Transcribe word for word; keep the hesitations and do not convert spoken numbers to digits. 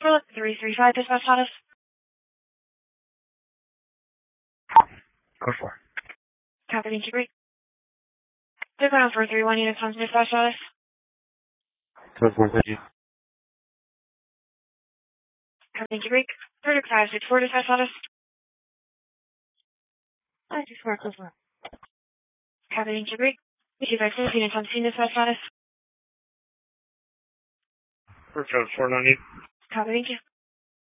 Philip three three five dispatch status. Go for it. Copy, thank you, Greek. They're going on four three one units on dispatch status. Go for it, thank you. Copy, thank you, Greek. three five six four dispatch status. five six four, go for it. Copy, thank you, Greek. two five six units on scene dispatch status. four ninety. Copy, thank you.